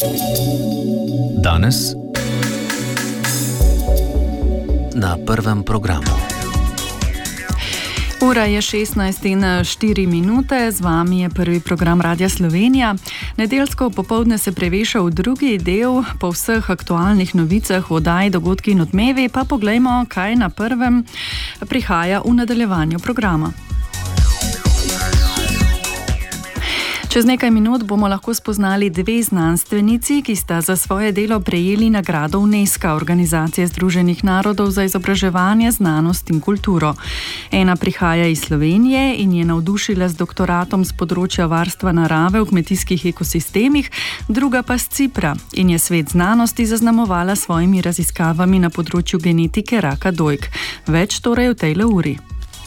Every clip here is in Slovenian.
Danes na prvem programu. Ura je 16:04, z vami je prvi program Radia Slovenija. Nedeljsko popoldne se preveša v drugi del, po vseh aktualnih novicah, oddaji, dogodki in odmevi, pa poglejmo, kaj na prvem prihaja v nadaljevanju programa. Čez nekaj minut bomo lahko spoznali dve znanstvenici, ki sta za svoje delo prejeli nagrado UNESCO, Organizacije Združenih narodov za izobraževanje, znanost in kulturo. Ena prihaja iz Slovenije in je navdušila z doktoratom z področja varstva narave v kmetijskih ekosistemih, druga pa z Cipra in je svet znanosti zaznamovala s svojimi raziskavami na področju genetike raka dojk. Več torej v tej uri.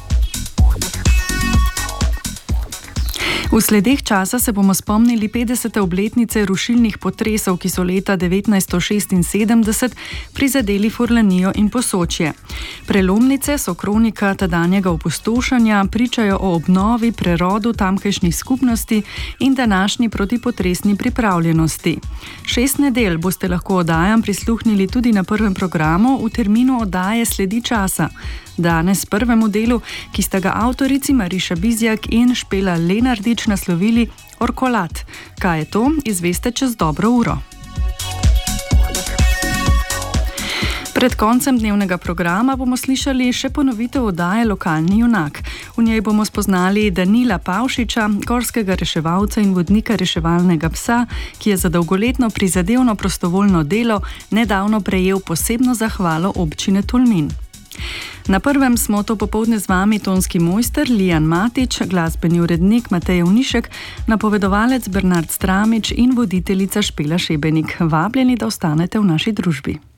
V sledeh časa se bomo spomnili 50. obletnice rušilnih potresov, ki so leta 1976 prizadeli Furlanijo in Posočje. Prelomnice so kronika tedanjega opustošenja, pričajo o obnovi, prerodu tamkajšnjih skupnosti in današnji protipotresni pripravljenosti. 6 nedelj boste lahko oddajam prisluhnili tudi na prvem programu v terminu oddaje Sledi časa. Danes prvemu delu, ki sta ga avtorici Mariša Bizjak in Špela Lenardič naslovili Orkolat. Kaj je to, izveste čez dobro uro. Pred koncem dnevnega programa bomo slišali še ponovitev oddaje Lokalni junak. V njej bomo spoznali Danila Pavšiča, gorskega reševalca in vodnika reševalnega psa, ki je za dolgoletno prizadevno prostovoljno delo nedavno prejel posebno zahvalo občine Tolmin. Na prvem smo to popoldne z vami tonski mojster Lijan Matič, glasbeni urednik Matej Unišek, napovedovalec Bernard Stramič in voditeljica Špela Šebenik. Vabljeni, da ostanete v naši družbi.